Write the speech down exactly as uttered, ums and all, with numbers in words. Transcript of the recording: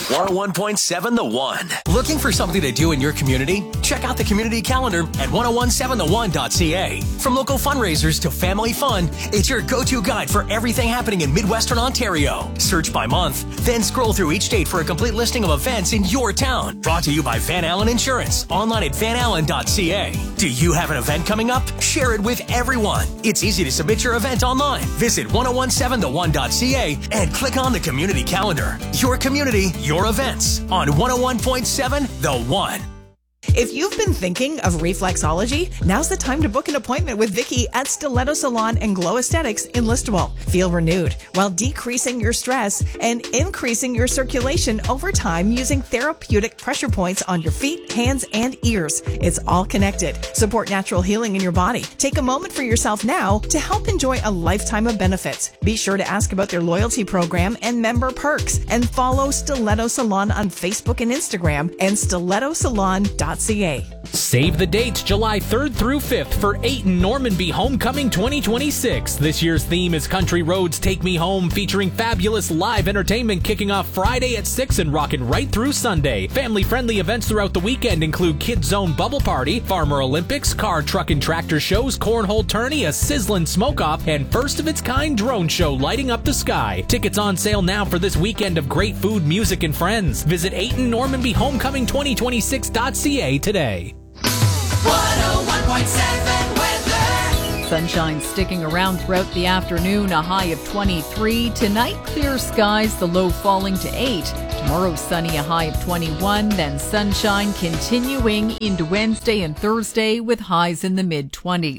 one oh one point seven The One. Looking for something to do in your community? Check out the community calendar at ten seventeen the one dot c a. From local fundraisers to family fun, it's your go-to guide for everything happening in Midwestern Ontario. Search by month, then scroll through each date for a complete listing of events in your town. Brought to you by Van Allen Insurance, online at van allen dot c a. Do you have an event coming up? Share it with everyone. It's easy to submit your event online. Visit ten seventeen the one dot c a and click on the community calendar. Your community, your events on one oh one point seven The One. If you've been thinking of reflexology, now's the time to book an appointment with Vicky at Stiletto Salon and Glow Aesthetics in Listowel. Feel renewed while decreasing your stress and increasing your circulation over time using therapeutic pressure points on your feet, hands, and ears. It's all connected. Support natural healing in your body. Take a moment for yourself now to help enjoy a lifetime of benefits. Be sure to ask about their loyalty program and member perks, and follow Stiletto Salon on Facebook and Instagram and stiletto salon dot c a. Save the dates July third through fifth for Ayton Normanby Homecoming twenty twenty-six. This year's theme is Country Roads Take Me Home, featuring fabulous live entertainment kicking off Friday at six and rocking right through Sunday. Family-friendly events throughout the weekend include Kids Zone Bubble Party, Farmer Olympics, car, truck, and tractor shows, cornhole tourney, a sizzling smoke-off, and first-of-its-kind drone show lighting up the sky. Tickets on sale now for this weekend of great food, music, and friends. Visit Ayton Normanby Homecoming twenty twenty-six dot c a today. one oh one point seven weather. Sunshine sticking around throughout the afternoon, a high of twenty-three. Tonight, clear skies, the low falling to eight. Tomorrow, sunny, a high of twenty-one. Then sunshine continuing into Wednesday and Thursday with highs in the mid-twenties.